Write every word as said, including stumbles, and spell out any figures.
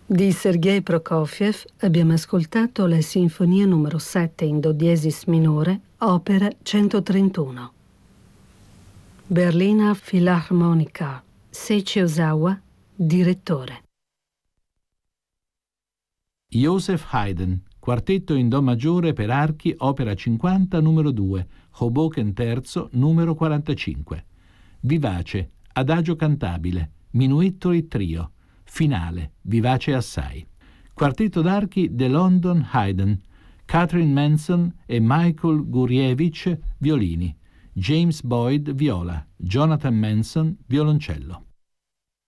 Di Sergei Prokofiev abbiamo ascoltato la Sinfonia numero sette in do diesis minore, opera centotrentuno. Berliner Philharmoniker, Seiichi Ozawa, direttore. Joseph Haydn, quartetto in do maggiore per archi, opera cinquanta numero due, Hoboken terzo numero quarantacinque. Vivace, adagio cantabile, minuettoli trio, finale, vivace assai. Quartetto d'archi The London Haydn, Catherine Manson e Michael Gurevich violini, James Boyd viola, Jonathan Manson violoncello.